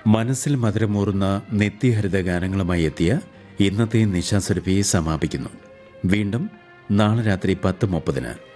മനസ്സിൽ മധുരമൂറുന്ന നിത്യഹരിത ഗാനങ്ങളുമായി എത്തിയ ഇന്നത്തെ നിശാസുരഭി സമാപിക്കുന്നു. വീണ്ടും നാളെ രാത്രി 10:30